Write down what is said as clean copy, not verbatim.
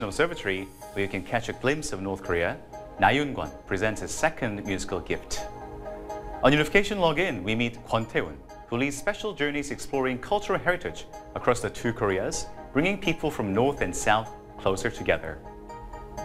Observatory, where you can catch a glimpse of North Korea, Na Yoon-kwon presents his second musical gift. On Unification Login, we meet Kwon Tae-woon, who leads special journeys exploring cultural heritage across the two Koreas, bringing people from North and South closer together.